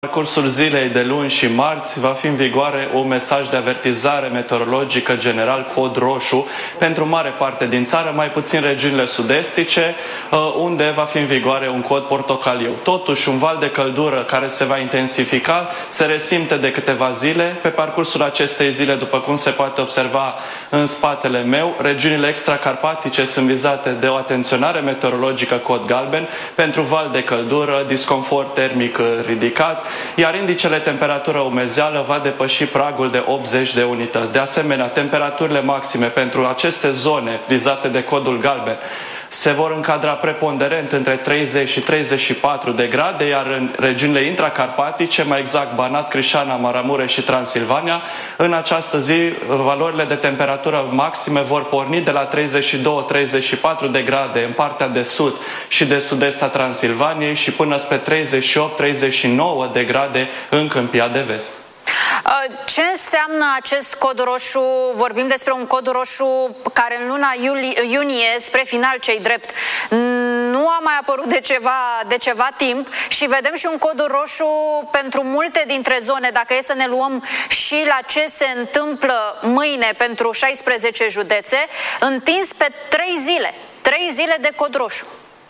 Cursul zilei de luni și marți va fi în vigoare un mesaj de avertizare meteorologică general, cod roșu, pentru mare parte din țară, mai puțin regiunile sud-estice, unde va fi în vigoare un cod portocaliu. Totuși, un val de căldură care se va intensifica se resimte de câteva zile. Pe parcursul acestei zile, după cum se poate observa în spatele meu, regiunile extracarpatice sunt vizate de o atenționare meteorologică cod galben pentru val de căldură, disconfort termic ridicat, iar indicele temperatură umezeală va depăși pragul de 80 de unități. De asemenea, temperaturile maxime pentru aceste zone vizate de codul galben se vor încadra preponderent între 30 și 34 de grade, iar în regiunile intracarpatice, mai exact Banat, Crișana, Maramureș și Transilvania, în această zi valorile de temperatură maxime vor porni de la 32-34 de grade în partea de sud și de sud-est a Transilvaniei și până spre 38-39 de grade în Câmpia de Vest. Ce înseamnă acest cod roșu? Vorbim despre un cod roșu care în luna iunie, spre final cei drept, nu a mai apărut de ceva timp și vedem și un cod roșu pentru multe dintre zone. Dacă e să ne luăm și la ce se întâmplă mâine pentru 16 județe, întins pe 3 zile. 3 zile de cod roșu.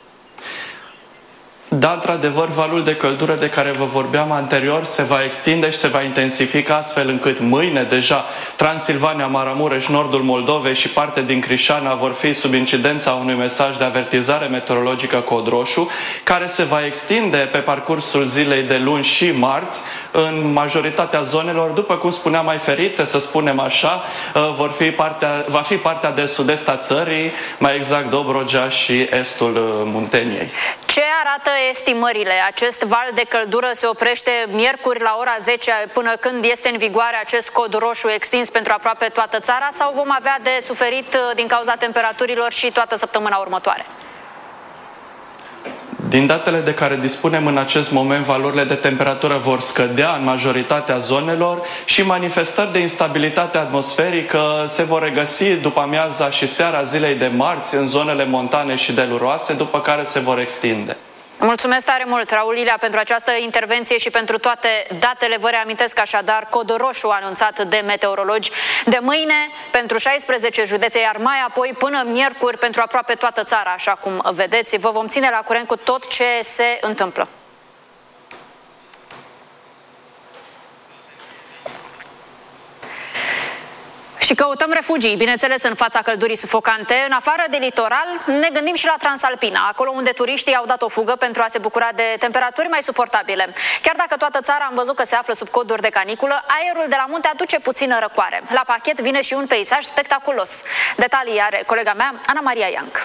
Da, într-adevăr, valul de căldură de care vă vorbeam anterior se va extinde și se va intensifica astfel încât mâine deja Transilvania, Maramureș, nordul Moldovei și parte din Crișana vor fi sub incidența unui mesaj de avertizare meteorologică cod roșu, care se va extinde pe parcursul zilei de luni și marți în majoritatea zonelor, după cum spuneam, mai ferite, să spunem așa, va fi partea de sud-est a țării, mai exact Dobrogea și estul Munteniei. Ce arată estimările? Acest val de căldură se oprește miercuri la ora 10 până când este în vigoare acest cod roșu extins pentru aproape toată țara, sau vom avea de suferit din cauza temperaturilor și toată săptămâna următoare? Din datele de care dispunem în acest moment, valorile de temperatură vor scădea în majoritatea zonelor și manifestări de instabilitate atmosferică se vor regăsi după amiaza și seara zilei de marți în zonele montane și deluroase, după care se vor extinde. Mulțumesc tare mult, Raul Ilea, pentru această intervenție și pentru toate datele. Vă reamintesc așadar, cod roșu anunțat de meteorologi de mâine pentru 16 județe, iar mai apoi până miercuri pentru aproape toată țara, așa cum vedeți. Vă vom ține la curent cu tot ce se întâmplă. Și căutăm refugii, bineînțeles, în fața căldurii sufocante. În afară de litoral, ne gândim și la Transalpina, acolo unde turiștii au dat o fugă pentru a se bucura de temperaturi mai suportabile. Chiar dacă toată țara am văzut că se află sub coduri de caniculă, aerul de la munte aduce puțină răcoare. La pachet vine și un peisaj spectaculos. Detalii are colega mea, Ana Maria Ianc.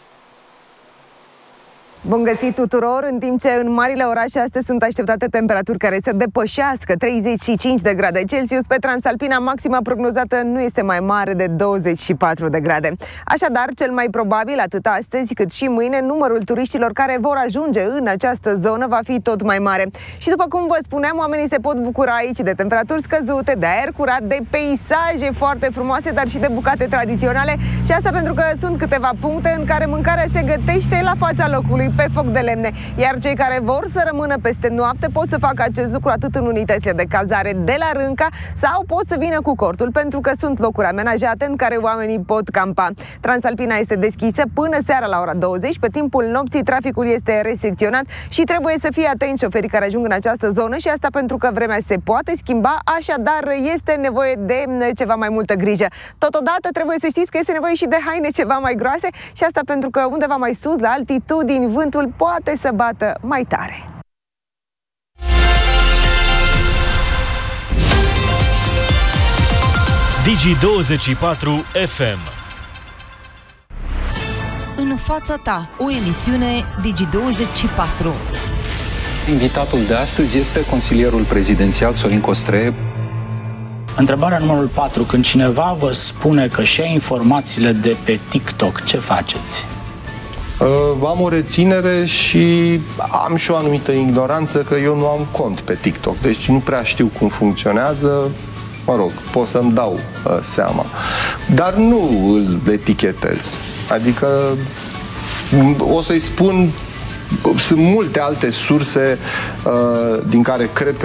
Bun găsit tuturor! În timp ce în marile orașe astăzi sunt așteptate temperaturi care să depășească 35 de grade Celsius, pe Transalpina maxima prognozată nu este mai mare de 24 de grade. Așadar, cel mai probabil, atât astăzi cât și mâine, numărul turiștilor care vor ajunge în această zonă va fi tot mai mare. Și după cum vă spuneam, oamenii se pot bucura aici de temperaturi scăzute, de aer curat, de peisaje foarte frumoase, dar și de bucate tradiționale. Și asta pentru că sunt câteva puncte în care mâncarea se gătește la fața locului, pe foc de lemne, iar cei care vor să rămână peste noapte pot să facă acest lucru atât în unitățile de cazare de la Rânca sau pot să vină cu cortul, pentru că sunt locuri amenajate în care oamenii pot campa. Transalpina este deschisă până seara la ora 20. Pe timpul nopții traficul este restricționat și trebuie să fie atenți șoferii care ajung în această zonă, și asta pentru că vremea se poate schimba, așadar este nevoie de ceva mai multă grijă. Totodată trebuie să știți că este nevoie și de haine ceva mai groase, și asta pentru că undeva mai sus, la altitudini, vântul poate să bată mai tare. Digi24 FM. În fața ta, o emisiune Digi24. Invitatul de astăzi este consilierul prezidențial Sorin Costree. Întrebarea numărul 4. Când cineva vă spune că și-a informațiile de pe TikTok, ce faceți? Am o reținere și am și o anumită ignoranță că eu nu am cont pe TikTok, deci nu prea știu cum funcționează. Mă rog, pot să-mi dau seama. Dar nu îl etichetez. Adică o să-i spun Sunt multe alte surse din care cred că